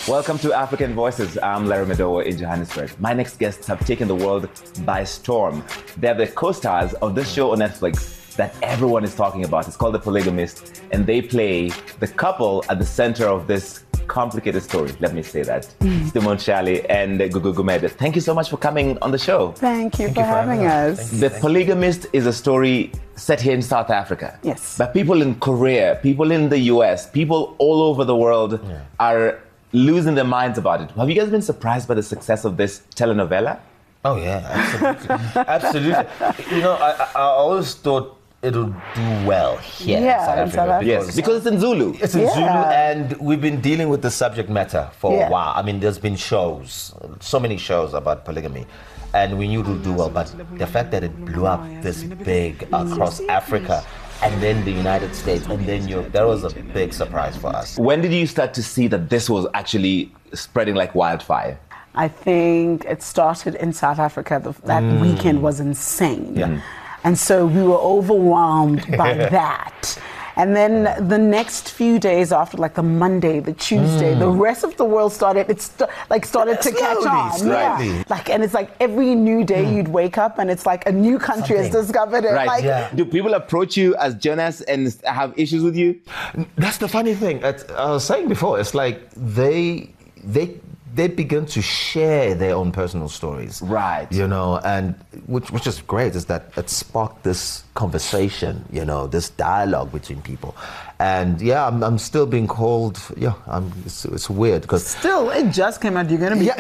Welcome to African Voices. I'm Larry Madowo in Johannesburg. My next guests have taken the world by storm. They're the co-stars of this show on Netflix that everyone is talking about. It's called The Polygamist, and they play the couple at the center of this complicated story. Let me say that. Simone Shali and Gugu Gumede. Thank you so much for coming on the show. Thank you for having us. The Polygamist is a story set here in South Africa. Yes. But people in Korea, people in the US, people all over the world are losing their minds about it. Have you guys been surprised by the success of this telenovela? Oh yeah, absolutely. Absolutely. You know, I always thought it'll do well here in South Africa. Yes, because it's in Zulu. It's in Zulu, and we've been dealing with the subject matter for a while. I mean, there's been shows, so many shows about polygamy, and we knew it would do well, but the fact that it blew up this big across Africa, and then the United States, and then Europe, that was a big surprise for us. When did you start to see that this was actually spreading like wildfire? I think it started in South Africa. That weekend was insane. Yeah. And so we were overwhelmed by that. And then the next few days after, like the Monday, the Tuesday, the rest of the world started to catch on. Slightly. Yeah. Like, and it's like every new day you'd wake up and it's like a new country has discovered it. Right. Like, Do people approach you as Jonas and have issues with you? That's the funny thing. I was saying before, it's like they begin to share their own personal stories. Right. You know, and which is great, is that it sparked this conversation, you know, this dialogue between people. And yeah, I'm still being called, it's weird because... Still, it just came out. You're going to be...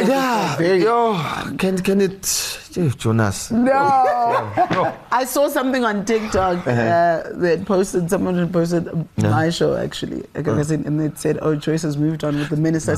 Can it... Jonas. No. I saw something on TikTok someone had posted my show actually. And it said, oh, Joyce has moved on with the minister.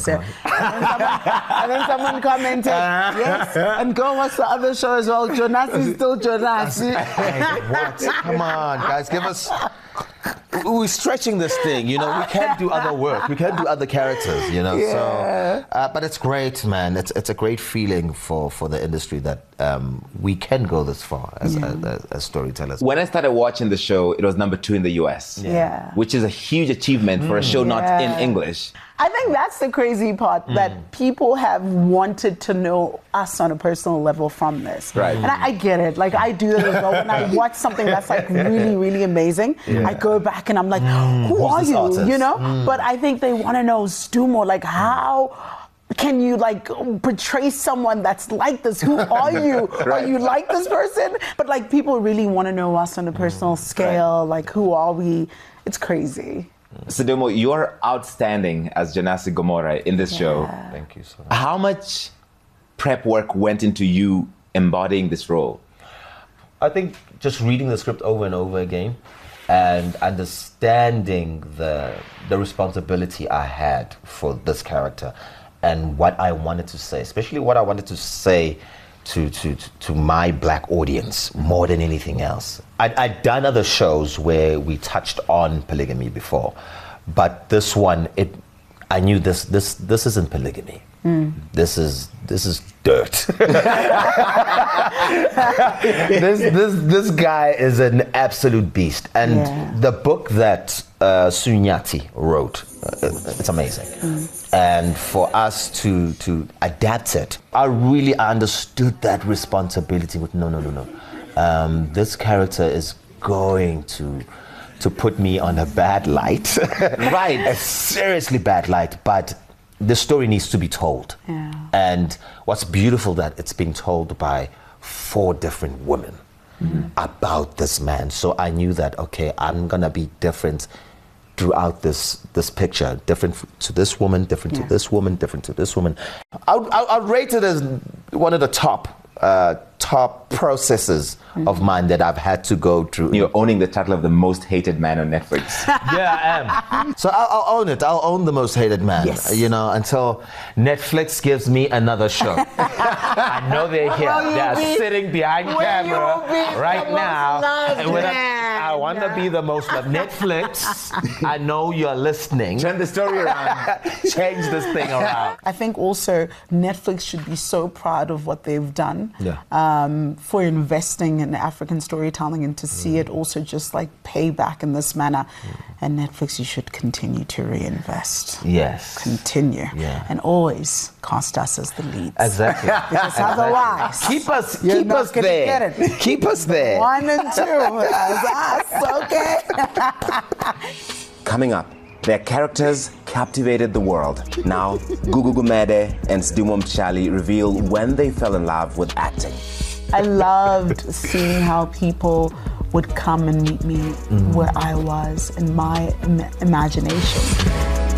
And then someone commented, yes, and go watch the other show as well. Jonas is still Jonas. What? Come on, guys, give us... We're stretching this thing, you know. We can't do other work. We can't do other characters, you know. So, but it's great, man. It's a great feeling for the industry that we can go this far as storytellers. When I started watching the show, it was number 2 in the US. Which is a huge achievement for a show not in English. I think that's the crazy part, that people have wanted to know us on a personal level from this. Right. And I get it. Like, I do that as well. When I watch something that's like really, really amazing, I go back and I'm like, who are you? Artist? You know? But I think they want to know, Stu, more like, how can you like portray someone that's like this? Who are you? Are you like this person? But like, people really want to know us on a personal scale. Like, who are we? It's crazy. Sidomo, you're outstanding as Janasi Gomora in this show. Thank you so much. How much prep work went into you embodying this role? I think just reading the script over and over again and understanding the responsibility I had for this character and what I wanted to say, especially what I wanted to say to my black audience more than anything else. I'd done other shows where we touched on polygamy before, but this one, I knew this isn't polygamy. This is dirt. this guy is an absolute beast, and the book that Sunyati wrote, it's amazing. And for us to adapt it, I really understood that responsibility with no. This character is going to put me on a bad light. Right. A seriously bad light, but the story needs to be told. And what's beautiful that it's being told by 4 different women about this man. So I knew that, okay, I'm gonna be different throughout this picture, different to this woman, different to this woman, different to this woman. I'll rate it as one of the top processes of mine that I've had to go through. You're owning the title of the most hated man on Netflix. Yeah, I am. So I'll own it. I'll own the most hated man, you know, until Netflix gives me another show. I know they're here. They're sitting behind camera right now. I want to be the most loved. Netflix, I know you're listening. Turn the story around. Change this thing around. I think also Netflix should be so proud of what they've done for investing in African storytelling, and to see it also just like pay back in this manner. And Netflix, you should continue to reinvest. Yes. Continue. Yeah. And always cast us as the leads. Exactly. Because otherwise, Keep us gonna there. get it. Keep us there. 1 and 2 as us, okay? Coming up, their characters captivated the world. Now, Gugu Gumede and Sdimo Mchali reveal when they fell in love with acting. I loved seeing how people would come and meet me where I was in my imagination.